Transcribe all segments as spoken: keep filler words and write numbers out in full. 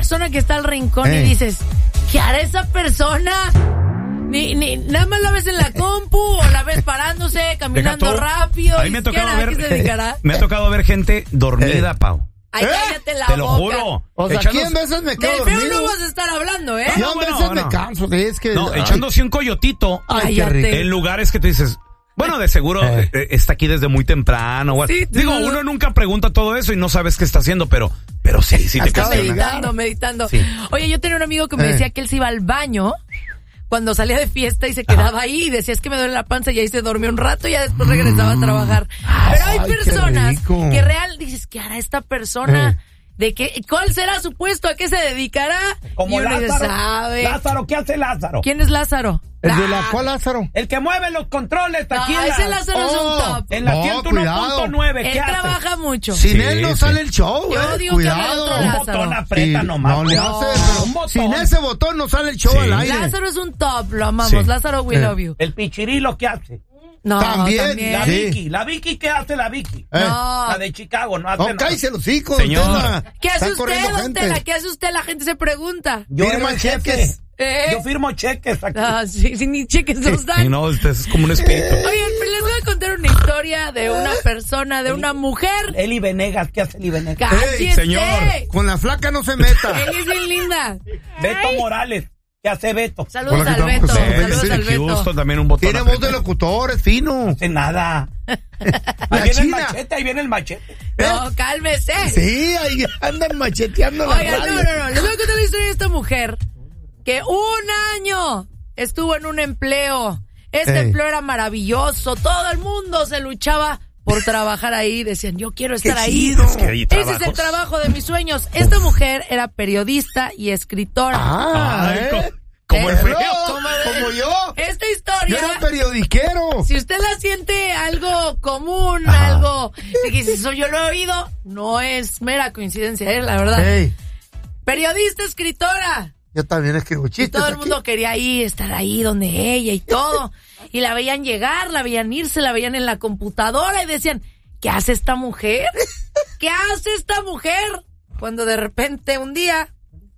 persona que está al rincón Ey. y dices, ¿qué hará esa persona? Ni, ni, nada más la ves en la compu o la ves parándose, caminando rápido. A mí me ha tocado ver, ¿qué se dedicará? me ha tocado ver gente dormida, Eh. Pau. Ay, ¿Eh? cállate la Te lo boca. juro. O sea, Echando- aquí en veces me quedo Del feo dormido. no vas a estar hablando, ¿eh? Yo No, en bueno, veces no. me canso. Es que... No, ay, echándose un coyotito Ay, qué Cállate. rico. en lugares que tú dices, bueno, de seguro Eh. eh, está aquí desde muy temprano. o- Sí, Digo, tú- uno nunca pregunta todo eso y no sabes qué está haciendo, pero, pero sí, sí te Acaba de cuestiona. Meditando, meditando. Sí. Oye, yo tenía un amigo que me Eh. decía que él se iba al baño cuando salía de fiesta y se quedaba ahí y decía, es que me duele la panza y ahí se dormía un rato y ya después regresaba a trabajar. Pero hay Ay, qué personas rico. que real dices, ¿qué hará esta persona? Eh. ¿De qué? ¿Cuál será su puesto? ¿A qué se dedicará? Como y uno dice, Lázaro. sabe. Lázaro, ¿qué hace Lázaro? ¿Quién es Lázaro? ¿El de Ah, la cual, Lázaro? El que mueve los controles No, aquí en ese la, Lázaro es Oh. un top. en la No, ciento uno punto cuidado. nueve. Él ¿Qué hace? trabaja mucho. Sin Sí, él no sí. sale el show, Yo eh. digo que habla Cuidado. otro Un Lázaro. botón aprieta Sí, nomás. no le No. hace, pero Un botón. sin ese botón no sale el show Sí. al aire. Lázaro es un top, lo amamos. Sí. Lázaro, we Eh. love you. El pichirilo, ¿qué hace? No, También, también. La Sí. Vicky. ¿La Vicky qué hace la Vicky? Eh. No. La de Chicago, no hace No, nada. cállese los hijos. Señor. ¿Qué hace Están usted, corriendo don gente. Tela? ¿Qué hace usted? La gente se pregunta. Yo Firma era el jefe. cheques. ¿Eh? Yo firmo cheques aquí. Ah, sí, sí, ni cheques nos dan. Y no, este es como un espíritu. Oigan, pues les voy a contar una historia de una persona, de una mujer. Eli Venegas, ¿qué hace Eli Venegas? ¡Cállese! señor. Con la flaca no se meta. Ella es bien linda. Beto Morales, ¿qué hace Beto? Saludos Hola, ¿qué al tal? Beto. Pues, Saludos sí, al Beto. Houston también un botón. Tiene voz de aprieta. locutor, es fino. No hace nada. Ahí La viene el China. machete, ahí viene el machete. No, cálmese. Sí, ahí andan macheteando la Oigan, radio. no, no, no. Les voy a contar la historia de esta mujer que un año estuvo en un empleo. Este Ey. empleo era maravilloso. Todo el mundo se luchaba por trabajar ahí. Decían, yo quiero estar Qué ahí. chido. Es que hay Ese es trabajos. el trabajo de mis sueños. Esta mujer era periodista y escritora. Ah, Ay, ¿eh? co- como el Eh, feo. como de- Como yo. Esta Yo historia, era periodiquero. si usted la siente algo común, Ajá. algo de que si eso yo lo he oído, no es mera coincidencia, es la verdad. Ey, Periodista, escritora. yo también escribo Y chistes todo el aquí. mundo quería ir, estar ahí donde ella y todo. Y la veían llegar, la veían irse, la veían en la computadora y decían, ¿qué hace esta mujer? ¿Qué hace esta mujer? Cuando de repente un día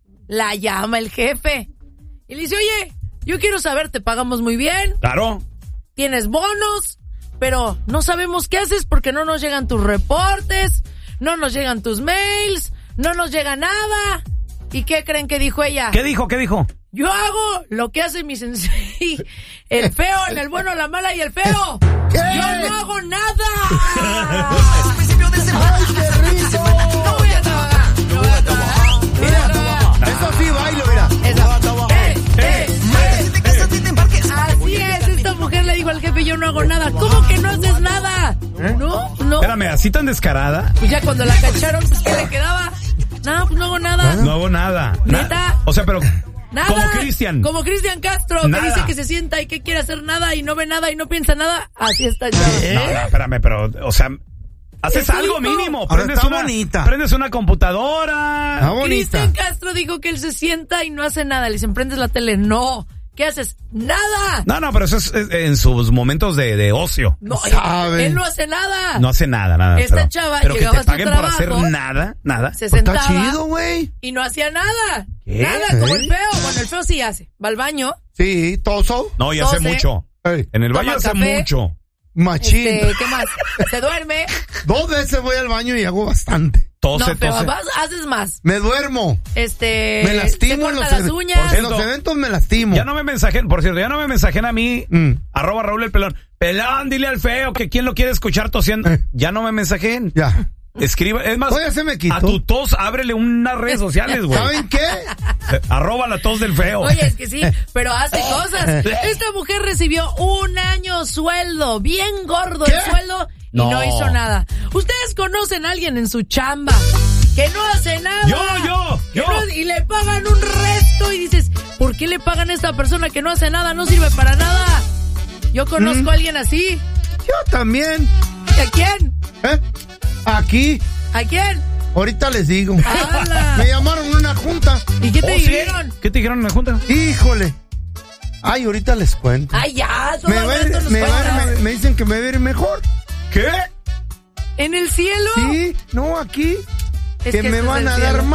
la llama el jefe y le dice, oye, yo quiero saber, te pagamos muy bien, Claro. tienes bonos, pero no sabemos qué haces porque no nos llegan tus reportes, no nos llegan tus mails, no nos llega nada. ¿Y qué creen que dijo ella? ¿Qué dijo? ¿Qué dijo? Yo hago lo que hace mi sensei, el feo, en el bueno, la mala y el feo. ¿Qué? Yo no hago nada. ¡Ay, qué rico! No voy a trabajar. No voy a trabajar. No voy a trabajar. Eso sí, bailo, mira. Esa- Eh, eh, eh. Así es, esta mujer le dijo al jefe, yo no hago nada. ¿Cómo que no haces nada? No, no. Espérame, así tan descarada. Pues ya cuando la cacharon, pues ¿qué le quedaba? No, pues no hago nada. No hago nada. Na- ¿Neta? O sea, pero Nada. como Cristian. Como Cristian Castro, Nada. que dice que se sienta y que quiere hacer nada y no ve nada y no piensa nada. Así está el chavo. No, no, espérame, pero, o sea, haces Eso algo dijo. mínimo. Ahora Prendes está una, bonita. Prendes una computadora. Está bonita. Cristian Castro dijo que él se sienta y no hace nada. Le dicen, prendes la tele. No. ¿Qué haces? ¡Nada! No, no, pero eso es, es en sus momentos de, de ocio. No, sabe. él no hace nada. No hace nada, nada. Esta pero, chava pero que llegaba te a su paguen por hacer trabajo. nada, nada. Se Pues está sentaba chido, güey. y no hacía nada. ¿Qué? Nada, como ¿Eh? el feo. Bueno, el feo sí hace. Va al baño. Sí, toso. No, y hace Tose. mucho. Ey, En el Toma baño hace café. mucho. machín. Este, ¿qué más? Se duerme. Dos veces voy al baño y hago bastante. Tose, No, pero tose. vas- haces más. Me duermo. Este. Me lastimo se en corta los, las ev- uñas. Por en cierto, los eventos me lastimo. Ya no me mensajen, por cierto, ya no me mensajen a mí, Mm. arroba Raúl el Pelón. Pelón, dile al feo que quién lo quiere escuchar tosiendo. Eh. Ya no me mensajen. Ya. Escriba, es más, Todavía se me quitó. a tu tos ábrele unas redes sociales, güey. ¿Saben qué? Eh, Arroba la tos del feo. Oye, es que sí, pero hace cosas. Esta mujer recibió un año sueldo, bien gordo el ¿Qué? sueldo, y No. no. hizo nada. ¿Ustedes conocen a alguien en su chamba que no hace nada? Yo, yo, Que yo. no- y le pagan un resto y dices, ¿por qué le pagan a esta persona que no hace nada? No sirve para nada. Yo conozco Mm. a alguien así. Yo también. ¿A quién? ¿Eh? Aquí. ¿A quién? Ahorita les digo. ¡Hala! Me llamaron a una junta. ¿Y qué te Oh, ¿sí? dijeron? ¿Qué te dijeron en la junta? Híjole. Ay, ahorita les cuento. Ay, ya, todo me, el va a ir- rato nos me, va a ir- cuentas. me- me dicen que me va a ir mejor. ¿Qué? ¿En el cielo? Sí, no, aquí. Es que que me este es van el a cielo. dar más.